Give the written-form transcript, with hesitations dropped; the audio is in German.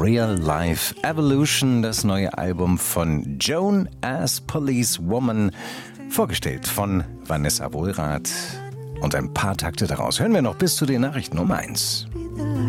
Real Life Evolution, das neue Album von Joan as Policewoman, vorgestellt von Vanessa Wohlrath. Und ein paar Takte daraus hören wir noch bis zu den Nachrichten um 1.